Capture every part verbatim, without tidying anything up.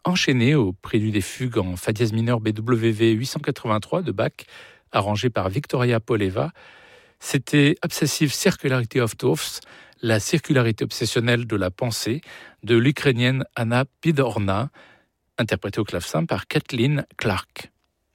enchaîné au prélude des fugues en fa dièse mineur B W V huit cent quatre-vingt-trois de Bach, arrangé par Victoria Poleva. C'était Obsessive Circularity of Thoughts, la circularité obsessionnelle de la pensée, de l'Ukrainienne Anna Pidorna, interprétée au clavecin par Kathleen Clark.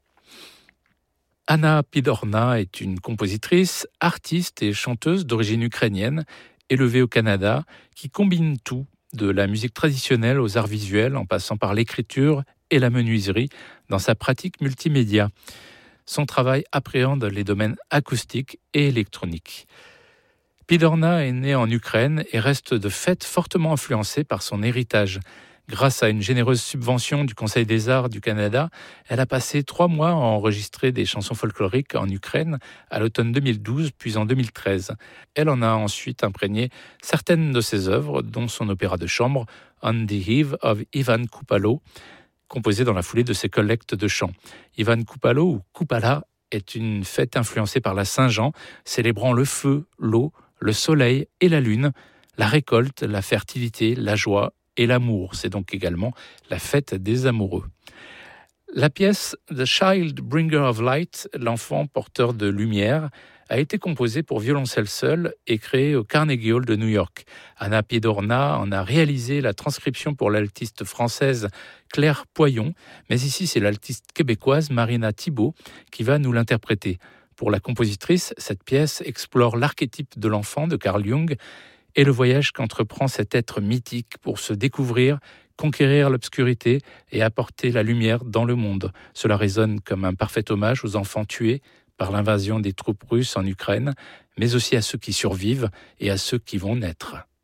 Anna Pidorna est une compositrice, artiste et chanteuse d'origine ukrainienne, élevée au Canada, qui combine tout, de la musique traditionnelle aux arts visuels, en passant par l'écriture et la menuiserie, dans sa pratique multimédia. Son travail appréhende les domaines acoustiques et électroniques. Pidorna est née en Ukraine et reste de fait fortement influencée par son héritage. Grâce à une généreuse subvention du Conseil des Arts du Canada, elle a passé trois mois à enregistrer des chansons folkloriques en Ukraine à l'automne deux mille douze, puis en deux mille treize. Elle en a ensuite imprégné certaines de ses œuvres, dont son opéra de chambre « On the Eve of Ivan Kupalo », composé dans la foulée de ses collectes de chants. Ivan Kupalo, ou Kupala, est une fête influencée par la Saint-Jean, célébrant le feu, l'eau, le soleil et la lune, la récolte, la fertilité, la joie et l'amour. C'est donc également la fête des amoureux. La pièce « The Child Bringer of Light », l'enfant porteur de lumière, a été composée pour violoncelle seul et créée au Carnegie Hall de New York. Anna Pidorna en a réalisé la transcription pour l'altiste française Claire Poyon, mais ici c'est l'altiste québécoise Marina Thibault qui va nous l'interpréter. Pour la compositrice, cette pièce explore l'archétype de l'enfant de Carl Jung et le voyage qu'entreprend cet être mythique pour se découvrir, conquérir l'obscurité et apporter la lumière dans le monde. Cela résonne comme un parfait hommage aux enfants tués par l'invasion des troupes russes en Ukraine, mais aussi à ceux qui survivent et à ceux qui vont naître.